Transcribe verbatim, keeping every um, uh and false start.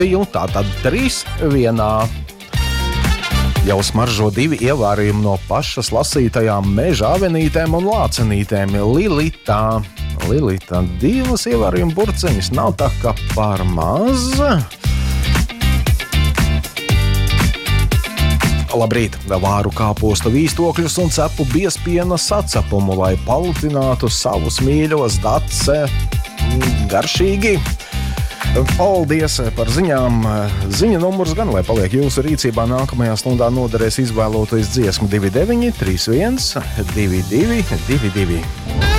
Tātad trīs vienā. Jau smaržo divi ievārījumi no pašas lasītajām meža avenītēm un lācenītēm. Lilitā. Lilitā divas ievārījuma burciņas nav tā kā par maz. Labrīt! Vāru kāpostu vīstokļus un cepu biezpiena sacepumu, lai palutinātu savus mīļos dace garšīgi. Paldies par ziņām. Ziņa numurs gan lai paliek jūsu rīcībā nākamajā stundā noderēs izvēloties dziesmu divi deviņi trīs viens divi divi divi divi.